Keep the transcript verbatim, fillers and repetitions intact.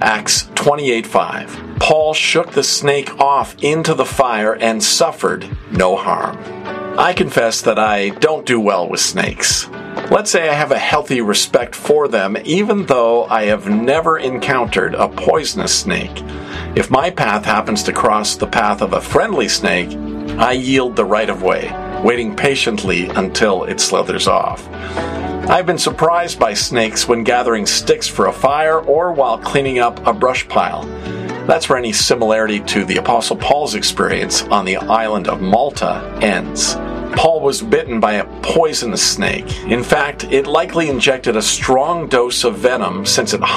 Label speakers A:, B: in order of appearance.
A: Acts twenty-eight five. Paul shook the snake off into the fire and suffered no harm. I confess that I don't do well with snakes. Let's say I have a healthy respect for them, even though I have never encountered a poisonous snake. If my path happens to cross the path of a friendly snake, I yield the right of way, waiting patiently until it slithers off. I've been surprised by snakes when gathering sticks for a fire or while cleaning up a brush pile. That's where any similarity to the Apostle Paul's experience on the island of Malta ends. Paul was bitten by a poisonous snake. In fact, it likely injected a strong dose of venom since it